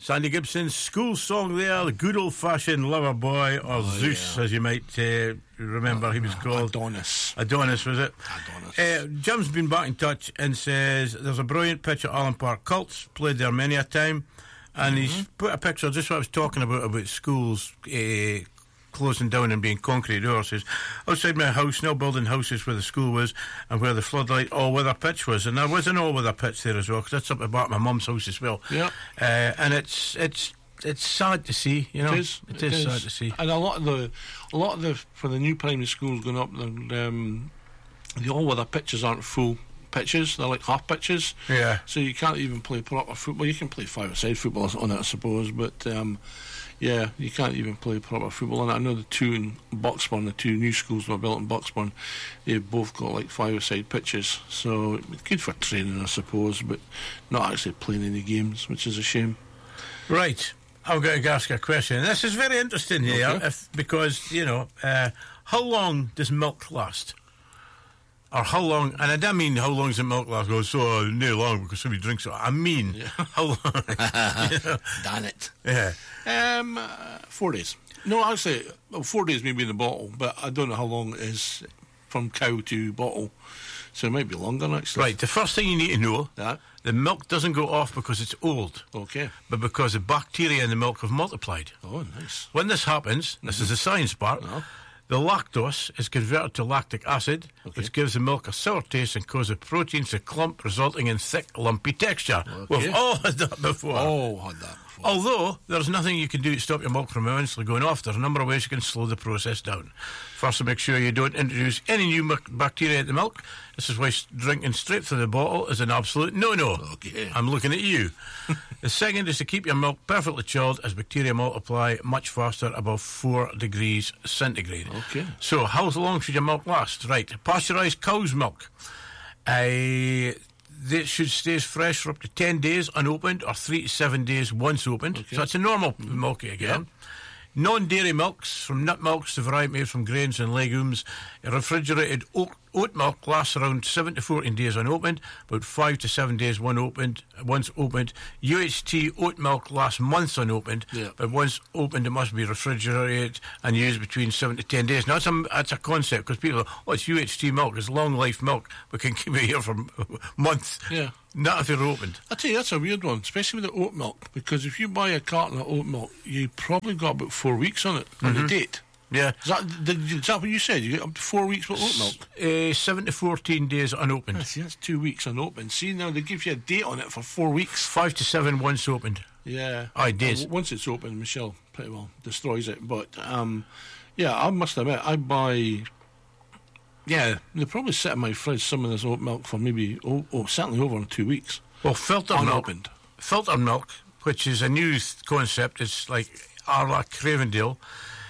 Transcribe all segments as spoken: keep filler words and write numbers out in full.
Sandy Gibson's school song there, the good old-fashioned lover boy, or oh, Zeus, yeah. as you might uh, remember, uh, he was called. Adonis. Adonis, was it? Adonis. Uh, Jim's been back in touch and says there's a brilliant pitch at Allen Park Cults, played there many a time, and mm-hmm. he's put a picture, just what I was talking about, about schools uh, closing down and being concrete doors. Says, outside my house, now building houses where the school was and where the floodlight all-weather pitch was. And there was an all-weather pitch there as well, because that's up the back of my mum's house as well. Yeah. Uh, and it's it's it's sad to see, you know. It is. It, it is, is sad to see. And a lot of the, a lot of the, for the new primary schools going up, the, um, the all-weather pitches aren't full pitches, they're like half pitches. Yeah. So you can't even play proper football. You can play five-a-side football on it, I suppose, but... Um, yeah, you can't even play proper football on it. I know the two in Bucksburn, the two new schools that were built in Bucksburn, they've both got like five-a-side pitches. So it's good for training, I suppose, but not actually playing any games, which is a shame. Right. I'm going to ask a question. This is very interesting here, okay. if, because, you know, uh, how long does milk last? Or how long, and I don't mean how long does the milk last, go so uh, no long because somebody drinks it. I mean, yeah. how long? You know? Damn it. Yeah. Um, uh, four days. No, actually, well, four days maybe in the bottle, but I don't know how long it is from cow to bottle. So it might be longer, actually. Right, the first thing you need to know, that the milk doesn't go off because it's old. Okay. But because the bacteria in the milk have multiplied. Oh, nice. When this happens, mm-hmm. this is the science part, no. the lactose is converted to lactic acid, okay. which gives the milk a sour taste and causes proteins to clump, resulting in thick, lumpy texture. Okay. We've all had that before. Oh, had that before. Although, there's nothing you can do to stop your milk from eventually going off. There's a number of ways you can slow the process down. First, to make sure you don't introduce any new bacteria into the milk. This is why drinking straight through the bottle is an absolute no-no. Okay. I'm looking at you. The second is to keep your milk perfectly chilled, as bacteria multiply much faster above four degrees centigrade. Okay. So, how long should your milk last? Right, pasteurised cow's milk. I... Uh, This should stay fresh for up to ten days unopened, or three to seven days once opened. Okay. So that's a normal mm-hmm. milk again. Yeah. Non-dairy milks, from nut milks to variety made from grains and legumes. Refrigerated oat, oat milk lasts around seven to fourteen days unopened, about five to seven days one opened, once opened. U H T oat milk lasts months unopened, yeah. but once opened it must be refrigerated and used between seven to ten days. Now that's a, that's a concept, because people are, oh, it's U H T milk, it's long life milk, we can keep it here for months. Yeah. Not if they're opened. I tell you, that's a weird one, especially with the oat milk, because if you buy a carton of oat milk, you probably got about four weeks on it, on mm-hmm. the date. Yeah. Is that, is that what you said? You get up to four weeks with oat milk? Uh, seven to fourteen days unopened. Yeah, see, that's two weeks unopened. See, now they give you a date on it for four weeks. Five to seven once opened. Yeah. Aye, days. Uh, once it's open, Michelle pretty well destroys it. But, um, yeah, I must admit, I buy... Yeah, they probably sit in my fridge some of this oat milk for maybe, oh, oh certainly over two weeks. Well, filtered unopened. milk. Filtered milk, which is a new th- concept. It's like a la Cravendale.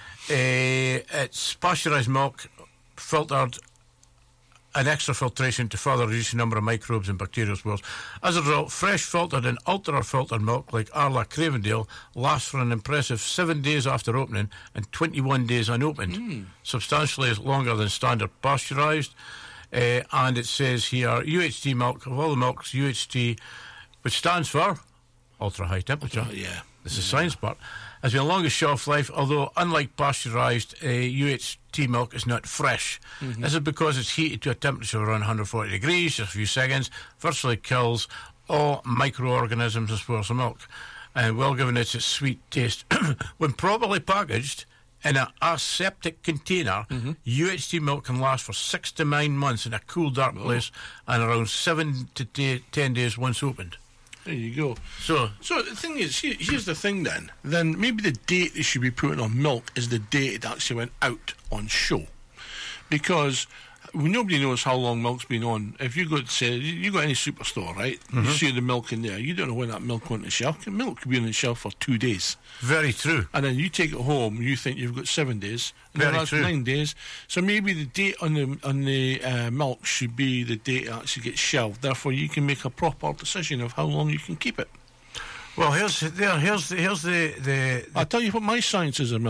Uh, it's pasteurised milk, filtered, and extra filtration to further reduce the number of microbes and bacterial spores. As a result, fresh filtered and ultra-filtered milk like Arla Cravendale lasts for an impressive seven days after opening and twenty-one days unopened, mm. substantially longer than standard pasteurised. Uh, and it says here, U H T milk, of all the milks, U H T, which stands for ultra-high temperature. Ultra, yeah. This is yeah. science part. Has been the longest shelf life, although unlike pasteurised, uh, U H T milk is not fresh. Mm-hmm. This is because it's heated to a temperature of around one hundred forty degrees, just a few seconds, virtually kills all microorganisms and spores of milk, and well given its, its sweet taste. When properly packaged in an aseptic container, mm-hmm. U H T milk can last for six to nine months in a cool, dark oh. place, and around seven to t- ten days once opened. There you go. So, so the thing is, here, here's the thing then. Then maybe the date they should be putting on milk is the date it actually went out on show. Because nobody knows how long milk's been on. If you go to say, you go to any superstore, right? Mm-hmm. You see the milk in there. You don't know when that milk went on the shelf. Milk could be on the shelf for two days. Very true. And then you take it home, you think you've got seven days. And Very that's true. nine days. So maybe the date on the on the uh, milk should be the date it actually gets shelved. Therefore, you can make a proper decision of how long you can keep it. Well, here's there, here's the, here's the, the, the I'll tell you what my science is of milk.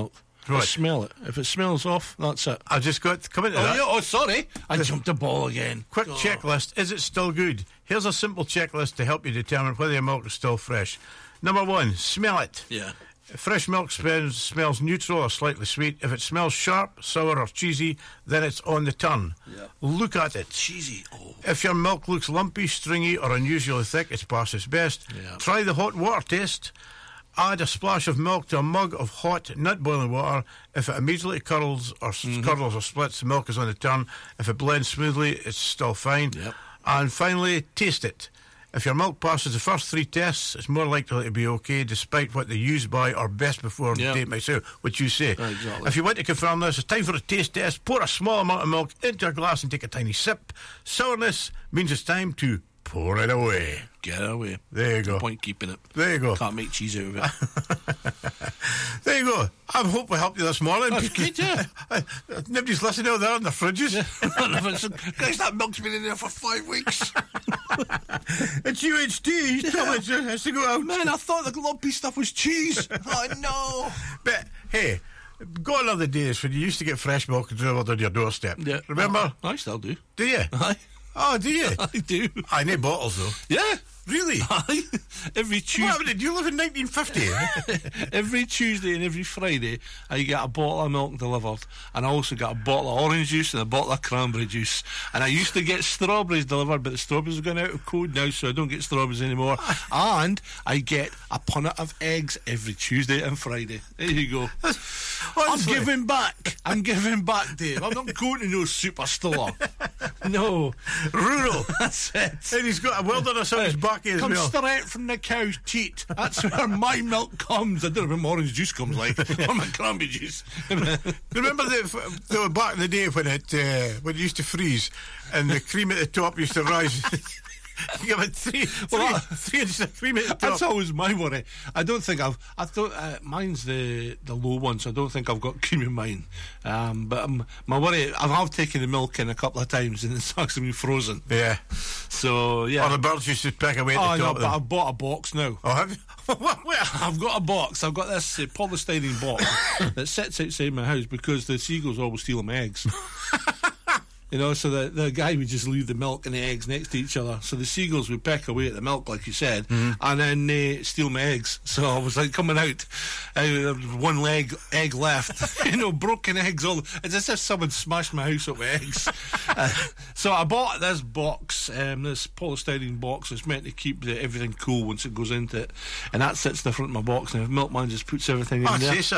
Right. I smell it. If it smells off, that's it. I've just got to come into Oh, that. yeah, oh, sorry. I jumped the ball again. Quick Oh. checklist. Is it still good? Here's a simple checklist to help you determine whether your milk is still fresh. Number one, smell it. Yeah. Fresh milk smells, smells neutral or slightly sweet. If it smells sharp, sour or cheesy, then it's on the turn. Yeah. Look at it. Cheesy. Oh. If your milk looks lumpy, stringy or unusually thick, it's past its best. Yeah. Try the hot water test. Add a splash of milk to a mug of hot, not boiling water. If it immediately curdles or mm-hmm. curdles or splits, the milk is on the turn. If it blends smoothly, it's still fine. Yep. And finally, taste it. If your milk passes the first three tests, it's more likely to be okay, despite what the use by or best before Yep. date might say, which you say. Exactly. If you want to confirm this, it's time for a taste test. Pour a small amount of milk into a glass and take a tiny sip. Sourness means it's time to pour it away. Get it away. There you go. No point keeping it. There you go. Can't make cheese out of it. There you go. I hope we helped you this morning. That's good, yeah. Nobody's listening out there in their fridges. Guys, that milk's been in there for five weeks. It's U H D. He's telling us it has to go out. Man, I thought the lumpy stuff was cheese. Oh, no. But, hey, gone are the days when you used to get fresh milk delivered on your doorstep. Yeah. Remember? Oh, I still do. Do you? Aye. Oh, do you? I do. I need bottles, though. Yeah. Really? Aye. Every What Tuesday. happened? Did you live in nineteen fifty? Every Tuesday and every Friday, I get a bottle of milk delivered, and I also get a bottle of orange juice and a bottle of cranberry juice. And I used to get strawberries delivered, but the strawberries have gone out of code now, so I don't get strawberries anymore. And I get a punnet of eggs every Tuesday and Friday. There you go. I'm Honestly. giving back. I'm giving back, Dave. I'm not going to no superstore. No. Rural. That's it. And he's got a wilderness on his back as Comes well. straight from the cow's teat. That's where my milk comes. I don't know what my orange juice comes like, or my cranberry juice. Remember the, the back in the day when it uh, when it used to freeze and the cream at the top used to rise. You have three, three, Well, three inches of cream at the top. That's always my worry. I don't think I've. I thought uh, mine's the the low one, so I don't think I've got cream in mine. Um, but um, my worry, I have taken the milk in a couple of times, and it's actually been frozen. Yeah. So yeah. Or the birds used to pick away at Oh the no, top. but of them. I've bought a box now. Oh, have you? What? Where? I've got a box. I've got this uh, polystyrene box that sits outside my house because the seagulls always steal my eggs. You know, so the, the guy would just leave the milk and the eggs next to each other. So the seagulls would peck away at the milk, like you said, mm. and then uh, steal my eggs. So I was like coming out, uh, one leg egg left, you know, broken eggs. All it's as if someone smashed my house up with eggs. uh, so I bought this box, um, this polystyrene box. It's meant to keep the, everything cool once it goes into it, and that sits in the front of my box. And if Milkman just puts everything Oh, in there. see,